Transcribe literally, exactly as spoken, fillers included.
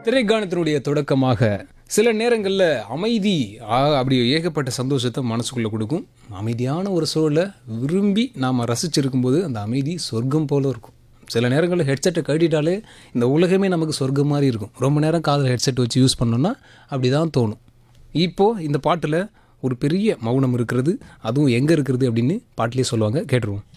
திரைக்கானத்தினுடைய தொடக்கமாக சில நேரங்களில் அமைதி ஆ, அப்படி ஏகப்பட்ட சந்தோஷத்தை மனசுக்குள்ளே கொடுக்கும். அமைதியான ஒரு சூழலை விரும்பி நாம் ரசிச்சிருக்கும்போது அந்த அமைதி சொர்க்கம் போல இருக்கும். சில நேரங்களில் ஹெட்செட்டை கட்டிட்டாலே இந்த உலகமே நமக்கு சொர்க்கம் மாதிரி இருக்கும். ரொம்ப நேரம் காதில் ஹெட்செட் வச்சு யூஸ் பண்ணோன்னா அப்படி தான் தோணும். இப்போது இந்த பாட்டில் ஒரு பெரிய மௌனம் இருக்கிறது. அதுவும் எங்கே இருக்கிறது அப்படின்னு பாட்டிலே சொல்லுவாங்க, கேட்டுருவோம்.